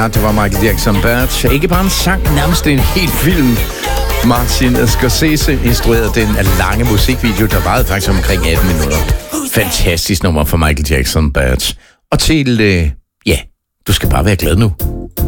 Ja, det var Michael Jackson Bad. Ikke bare en sang, nærmest en hel film. Martin Scorsese instruerede den lange musikvideo, der varede faktisk omkring 18 minutter. Fantastisk nummer for Michael Jackson Bad. Og til, ja, du skal bare være glad nu.